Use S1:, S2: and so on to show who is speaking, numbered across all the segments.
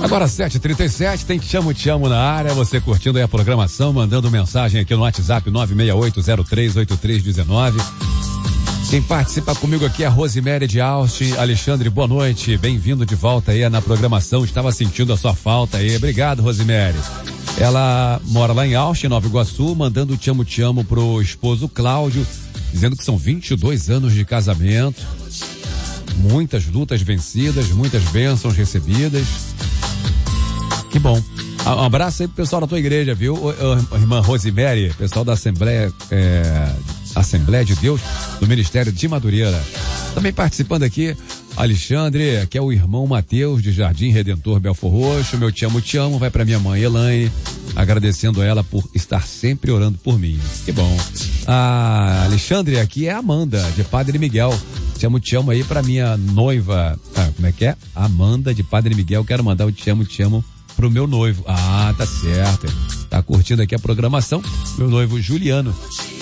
S1: Agora 7h37, tem Te Amo na área, você curtindo aí a programação, mandando mensagem aqui no WhatsApp 968038319. Quem participa comigo aqui é a Rosemary de Austin. Alexandre, boa noite, bem-vindo de volta aí na programação, estava sentindo a sua falta aí, obrigado, Rosemary. Ela mora lá em Austin, Nova Iguaçu, mandando Te Amo pro esposo Cláudio, dizendo que são 22 anos de casamento, muitas lutas vencidas, muitas bênçãos recebidas. Que bom. Um abraço aí pro pessoal da tua igreja, viu? Irmã Rosemary, pessoal da Assembleia de Deus, do Ministério de Madureira. Também participando aqui, Alexandre, que é o irmão Mateus, de Jardim Redentor, Belfor Roxo. Meu te amo, vai pra minha mãe Elaine, agradecendo a ela por estar sempre orando por mim. Que bom. Alexandre, aqui é a Amanda, de Padre Miguel. Te amo aí pra minha noiva, como é que é? Amanda, de Padre Miguel, quero mandar o te amo pro meu noivo. Tá certo. Tá curtindo aqui a programação. Meu noivo Juliano,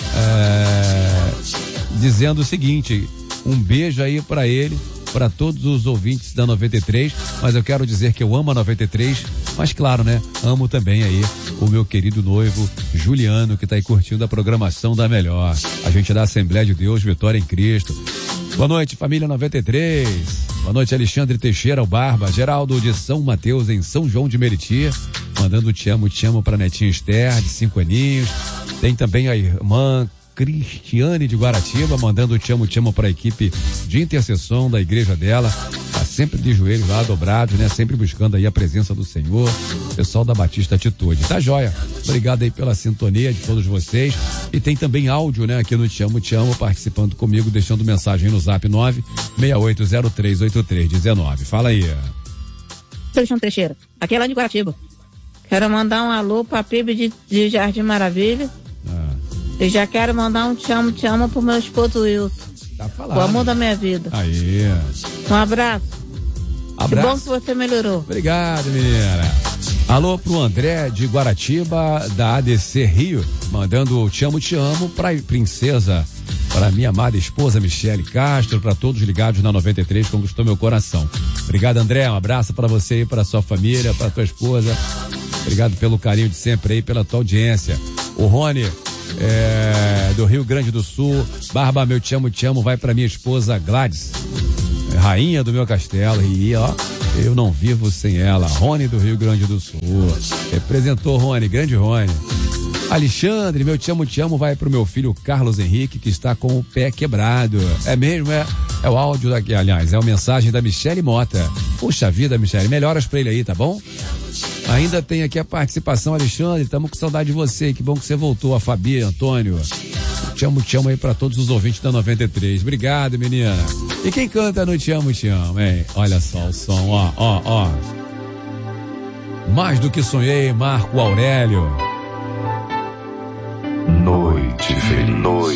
S1: dizendo o seguinte, um beijo aí pra ele, pra todos os ouvintes da 93, mas eu quero dizer que eu amo a 93, mas claro, né? Amo também aí o meu querido noivo Juliano, que tá aí curtindo a programação da melhor. A gente da Assembleia de Deus, Vitória em Cristo. Boa noite, família 93. Boa noite, Alexandre Teixeira, o Barba. Geraldo de São Mateus, em São João de Meriti, mandando te amo pra netinha Esther, de 5 aninhos. Tem também a irmã Cristiane de Guaratiba, mandando te amo pra equipe de intercessão da igreja dela. Tá sempre de joelhos lá dobrados, né? Sempre buscando aí a presença do Senhor. Pessoal da Batista Atitude. Tá joia. Obrigado aí pela sintonia de todos vocês. E tem também áudio, né? Aqui no Te Amo, participando comigo, deixando mensagem no Zap 968038319. Fala aí.
S2: Alexandre Teixeira, aqui é lá de Guaratiba. Quero mandar um alô pra PIB de Jardim Maravilha. E já quero mandar um te amo pro meu esposo Wilson.
S1: Tá falando.
S2: O amor da minha vida.
S1: Aí.
S2: Um abraço. Que bom que você melhorou.
S1: Obrigado, menina. Alô pro André de Guaratiba, da ADC Rio, mandando te amo pra princesa, para minha amada esposa Michele Castro, para todos ligados na 93, conquistou meu coração. Obrigado, André, um abraço para você e para sua família, para tua esposa. Obrigado pelo carinho de sempre aí, pela tua audiência. O Rony, do Rio Grande do Sul, Barba, meu te amo, vai pra minha esposa Gladys, rainha do meu castelo, e ó, eu não vivo sem ela. Rony do Rio Grande do Sul, representou Rony, grande Rony. Alexandre, meu te amo, vai pro meu filho Carlos Henrique, que está com o pé quebrado. É mesmo, é o áudio daqui, aliás, é a mensagem da Michele Mota. Puxa vida, Michele, melhoras pra ele aí, tá bom? Ainda tem aqui a participação, Alexandre, estamos com saudade de você, que bom que você voltou, a Fabi, Antônio. Te amo aí pra todos os ouvintes da 93. Obrigado, menina. E quem canta no Te amo, hein? Olha só o som, ó. Mais do que sonhei, Marco Aurélio.
S3: Noite feliz.